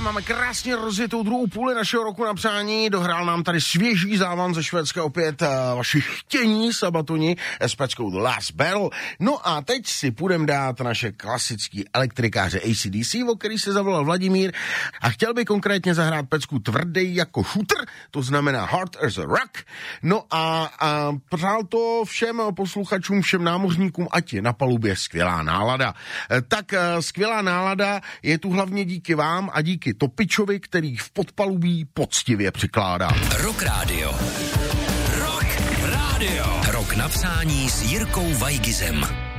Máme krásně rozjetou druhou půli našeho roku na přání. Dohrál nám tady svěží závan ze Švédska opět vaši chtění Sabatoni s peckou The Last Battle. No a teď si půjdeme dát naše klasický elektrikáře AC/DC, o který se zavolal Vladimír a chtěl by konkrétně zahrát pecku tvrdý jako shooter, to znamená hard as a rock. No a přál to všem posluchačům, všem námořníkům, ať je na palubě skvělá nálada. Tak skvělá nálada je tu hlavně díky vám a díky Topičovi, který v podpalubí poctivě přikládá. Rock Radio. Rock Radio. Rok na přání s Jirkou Vajgizem.